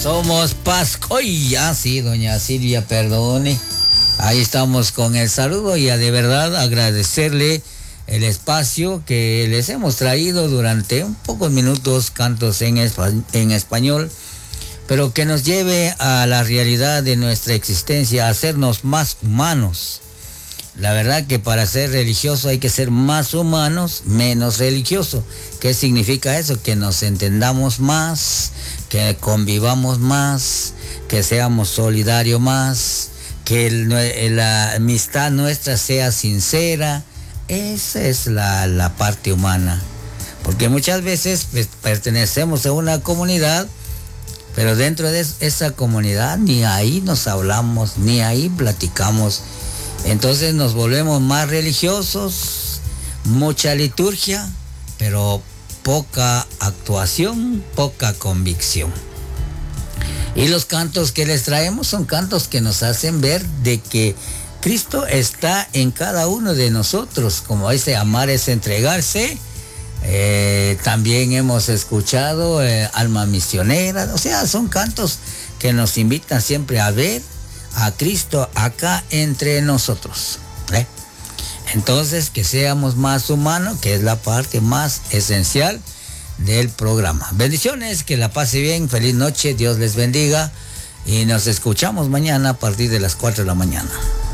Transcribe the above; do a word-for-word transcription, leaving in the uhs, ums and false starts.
Somos Pascoya, sí, doña Silvia, perdone. Ahí estamos con el saludo y a de verdad agradecerle el espacio que les hemos traído durante un pocos minutos, cantos en, espa- en español, pero que nos lleve a la realidad de nuestra existencia, a hacernos más humanos. La verdad que para ser religioso hay que ser más humanos, menos religioso. ¿Qué significa eso? Que nos entendamos más, que convivamos más, que seamos solidarios más, que el, la amistad nuestra sea sincera. Esa es la, la parte humana. Porque muchas veces pues, pertenecemos a una comunidad, pero dentro de esa comunidad ni ahí nos hablamos, ni ahí platicamos. Entonces nos volvemos más religiosos, mucha liturgia, pero poca actuación, poca convicción. Y los cantos que les traemos son cantos que nos hacen ver de que Cristo está en cada uno de nosotros. Como dice, amar es entregarse. Eh, también hemos escuchado eh, Alma Misionera. O sea, son cantos que nos invitan siempre a ver a Cristo acá entre nosotros. ¿eh? Entonces, que seamos más humanos, que es la parte más esencial del programa. Bendiciones, que la pase bien, feliz noche, Dios les bendiga y nos escuchamos mañana a partir de las cuatro de la mañana.